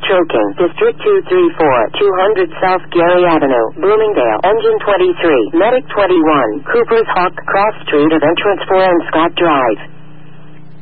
Choking, District 234, 200 South Gary Avenue, Bloomingdale, Engine 23, Medic 21, Cooper's Hawk, Cross Street of Entrance 4 and Scott Drive.